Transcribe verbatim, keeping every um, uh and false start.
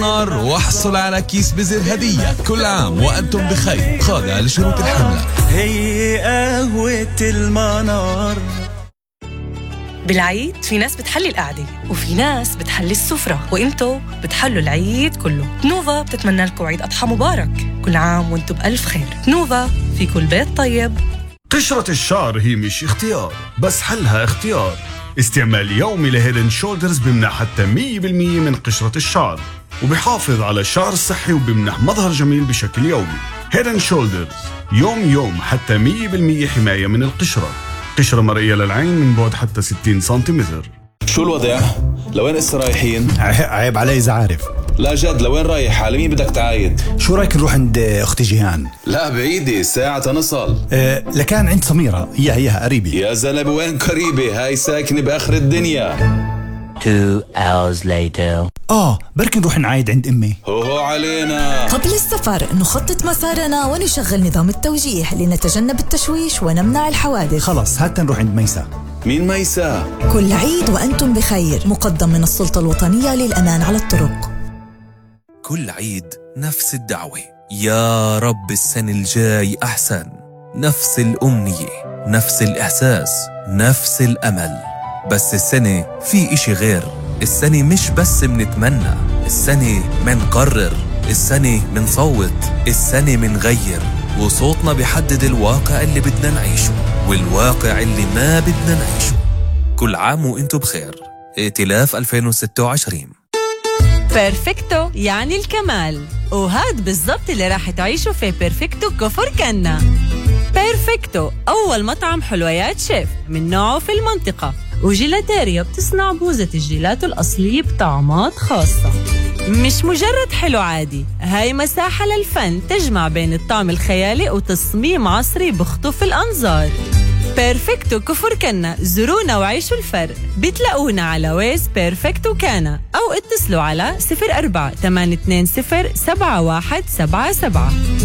واحصل على كيس بزر هدية. كل عام وأنتم بخير، خاضع لشروط الحملة. هي قهوة المنار. بالعيد في ناس بتحلي القعدة وفي ناس بتحلي السفرة، وإنتو بتحلوا العيد كله. نوفا بتتمنى لكم عيد أضحى مبارك، كل عام وإنتو بألف خير. نوفا في كل بيت طيب. قشرة الشعر هي مش اختيار، بس حلها اختيار. استعمال يومي لهيدن شولدرز بمنح حتى مية بالمية من قشرة الشعر، وبيحافظ على الشعر الصحي وبمنح مظهر جميل بشكل يومي. هيدن شولدرز يوم يوم حتى مية بالمية حماية من القشرة. قشرة مرئية للعين من بعد حتى ستين سنتيمتر. شو الوضع؟ لوين هسه رايحين؟ عيب علي إذا عارف. لا جد، لوين رايح؟ على مين بدك تعايد؟ شو رايك نروح عند أختي جيهان؟ لا بعيدة، ساعة نصل. أه لكان عند سميرة، إياها إياها قريبة. يا زلمة وين قريبة؟ هاي ساكنة بآخر الدنيا. Two hours later. آه بركي نروح نعايد عند أمي. هو هو علينا. قبل السفر نخطط مسارنا ونشغل نظام التوجيه لنتجنب التشويش ونمنع الحوادث. خلص هات نروح عند ميسا. مين ميسا؟ كل عيد وأنتم بخير، مقدم من السلطة الوطنية للأمان على الطرق. كل عيد نفس الدعوة، يا رب السنة الجاي أحسن. نفس الأمنية، نفس الإحساس، نفس الأمل. بس السنة في إشي غير. السنة مش بس منتمنى، السنة منقرر، السنة منصوت، السنة منغير، وصوتنا بيحدد الواقع اللي بدنا نعيشه والواقع اللي ما بدنا نعيشه. كل عام وانتو بخير. ائتلاف ألفين وستة وعشرين. بيرفكتو يعني الكمال، وهاد بالضبط اللي راح تعيشوا في بيرفكتو كفر كنا. بيرفكتو أول مطعم حلويات شيف من نوعه في المنطقة، وجيلاتيريا بتصنع بوزة الجيلاتو الأصلية بطعمات خاصة. مش مجرد حلو عادي، هاي مساحة للفن تجمع بين الطعم الخيالي وتصميم عصري بخطف الأنظار. بيرفكتو كفر كنا، زورونا وعيشوا الفرق. بتلاقونا على ويز بيرفكتو كانا، أو اتصلوا على صفر أربعة ثمانية اثنين صفر سبعة واحد سبعة سبعة.